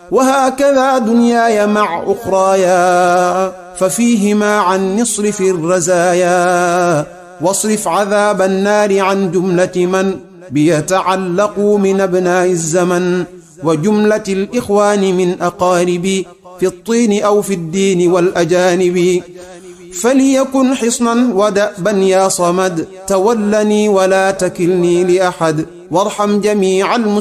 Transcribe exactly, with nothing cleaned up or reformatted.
وهكذا دنياي مع أخرايا، ففيهما عن نصرف الرزايا، واصرف عذاب النار عن جملة من بيتعلقوا من أبناء الزمن، وجملة الإخوان من أقاربي في الطين أو في الدين والأجانب. فليكن حصنا ودأبا يا صمد، تولني ولا تكلني لأحد، وارحم جميع المسلمين